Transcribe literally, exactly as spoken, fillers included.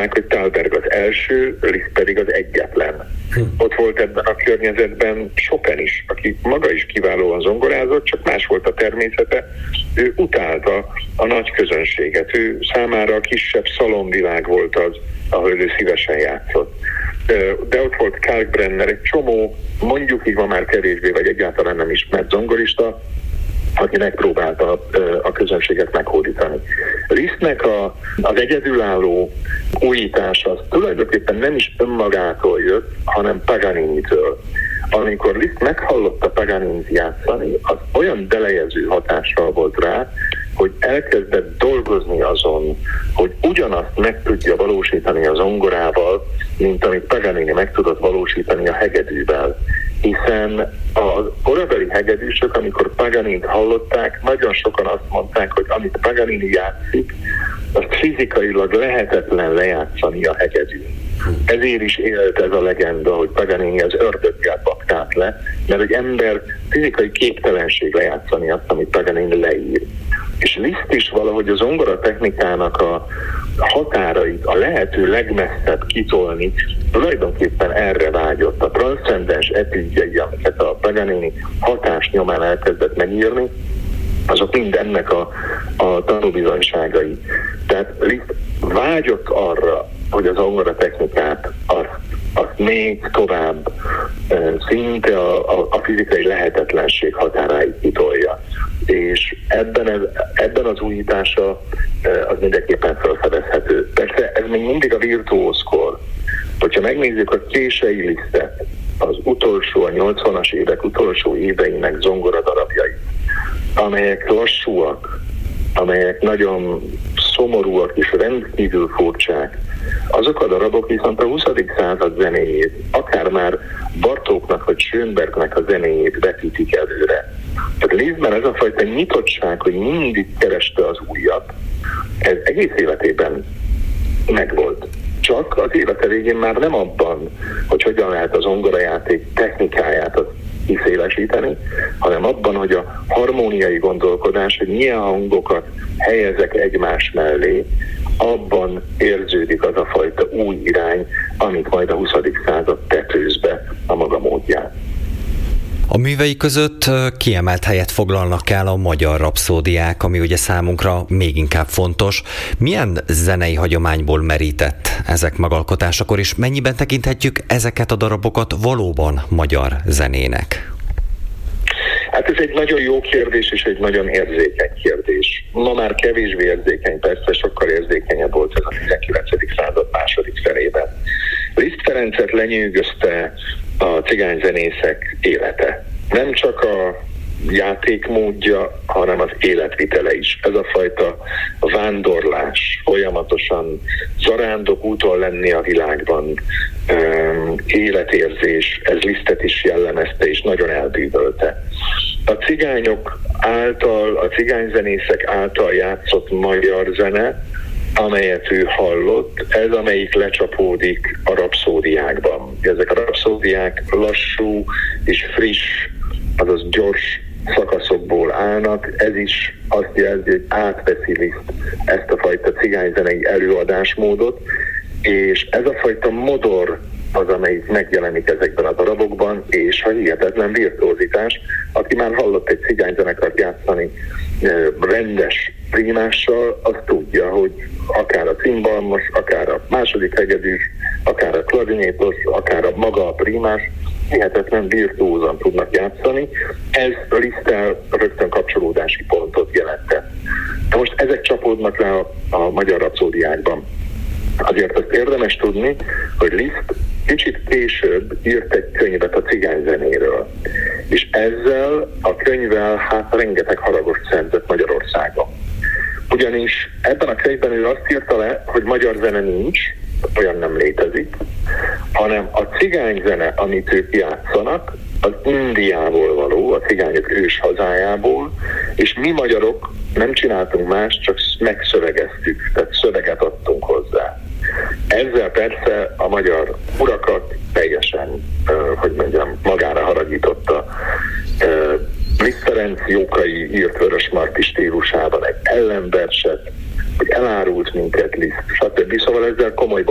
mondták, hogy Thalberg az első, Liszt pedig az egyetlen. Hm. Ott volt ebben a környezetben Chopin is, aki maga is kiválóan zongorázott, csak más volt a természete. Ő utálta a nagy közönséget. Ő számára a kisebb szalonvilág volt az, ahol ő szívesen játszott. De ott volt Kalkbrenner, egy csomó, mondjuk így ma már kevésbé, vagy egyáltalán nem ismert zongorista, aki megpróbálta a közönséget meghódítani. Lisztnek a, az egyedülálló újítás az tulajdonképpen nem is önmagától jött, hanem Paganini-től. Amikor Liszt meghallotta Paganinit játszani, az olyan delejező hatással volt rá, hogy elkezdett dolgozni azon, hogy ugyanazt meg tudja valósítani a zongorával, mint amit Paganini meg tudott valósítani a hegedűvel. Hiszen az korabeli hegedűsök, amikor Paganint hallották, nagyon sokan azt mondták, hogy amit Paganini játszik, azt fizikailag lehetetlen lejátszani a hegedűn. Ezért is élt ez a legenda, hogy Paganini az ördöggel baktált le, mert egy ember fizikai képtelenség lejátszani azt, amit Paganini leír. És Liszt is valahogy a zongora technikának a határait a lehető legmesszebb kitolni, tulajdonképpen erre vágyott. A transzcendens etüdjei, amiket a Paganini hatás nyomán elkezdett megírni, azok mind ennek a, a tanúbizonyságai. Tehát Liszt vágyott arra, hogy az zongora technikát azt, azt még tovább szinte a, a, a fizikai lehetetlenség határáig kitolja. És ebben, ez, ebben az újítása az mindenképpen felfedezhető. Persze ez még mindig a virtuózkor. Hogyha megnézzük a kései Lisztet, az utolsó, a nyolcvanas évek utolsó éveinek zongora darabjait, amelyek lassúak, amelyek nagyon szomorúak és rendkívül furcsák, azok a darabok viszont a huszadik század zenéjét, akár már Bartóknak vagy Schönbergnek a zenéjét vetítik előre. Tehát Lisztben ez a fajta nyitottság, hogy mindig kereste az újat, ez egész életében megvolt. Csak az élete végén már nem abban, hogy hogyan lehet az zongorajáték technikáját az kiszélesíteni, hanem abban, hogy a harmóniai gondolkodás, hogy milyen hangokat helyezek egymás mellé, abban érződik az a fajta új irány, amit majd a huszadik század tetőz be a maga módján. A művei között kiemelt helyet foglalnak el a magyar rapszódiák, ami ugye számunkra még inkább fontos. Milyen zenei hagyományból merített ezek megalkotásakor, és mennyiben tekinthetjük ezeket a darabokat valóban magyar zenének? Hát ez egy nagyon jó kérdés, és egy nagyon érzékeny kérdés. Ma már kevésbé érzékeny, persze sokkal érzékenyebb volt ez a tizenkilencedik század második felében. Liszt Ferencet lenyűgözte a cigányzenészek élete. Nem csak a játékmódja, hanem az életvitele is. Ez a fajta vándorlás, folyamatosan zarándok úton lenni a világban, életérzés, ez Lisztet is jellemezte, és nagyon elbűvölte. A cigányok által, a cigányzenészek által játszott magyar zene, amelyet ő hallott, ez amelyik lecsapódik a rapszódiákban. Ezek a rapszódiák lassú és friss, azaz gyors szakaszokból állnak, ez is azt jelzi, hogy átveszi Liszt ezt a fajta cigányzenei előadásmódot, és ez a fajta modor az, amelyik megjelenik ezekben a darabokban, és a hihetetlen virtuózitás, aki már hallott egy cigányzenekart játszani rendes prímással, az tudja, hogy akár a cimbalmos, akár a második hegedűs, akár a klarinétos, akár a maga a prímás, hihetetlen virtuózan tudnak játszani. Ez Liszttel rögtön kapcsolódási pontot jelentett. Na most ezek csapódnak le a, a magyar rapszódiákban. Azért azt érdemes tudni, hogy Liszt kicsit később írt egy könyvet a cigányzenéről. És ezzel a könyvvel hát rengeteg haragost szerzett Magyarországon. Ugyanis ebben a könyvben ő azt írta le, hogy magyar zene nincs, olyan nem létezik, hanem a cigányzene, amit ők játszanak, az Indiából való, a cigányok ős hazájából, és mi magyarok nem csináltunk más, csak megszövegeztük, tehát szöveget adtunk hozzá. Ezzel persze a magyar urakat teljesen, hogy mondjam, magára haragította. Liszt Ferenc Jókai írt Vörösmarty stílusában egy ellenverset, hogy elárult minket Liszt, stb. Szóval ezzel komoly